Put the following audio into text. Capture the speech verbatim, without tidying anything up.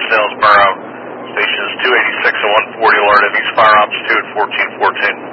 Salesboro. Stations two eighty-six and one forty, Laredo East Fire Ops two at fourteen fourteen.